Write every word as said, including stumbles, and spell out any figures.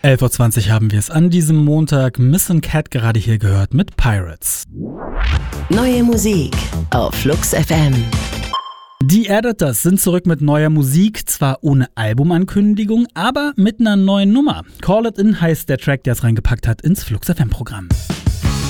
elf Uhr zwanzig haben wir es an diesem Montag. Missing Cat gerade hier gehört mit Pirates. Neue Musik auf Flux F M. Die Editors sind zurück mit neuer Musik, zwar ohne Albumankündigung, aber mit einer neuen Nummer. Call It In heißt der Track, der es reingepackt hat ins Flux F M-Programm.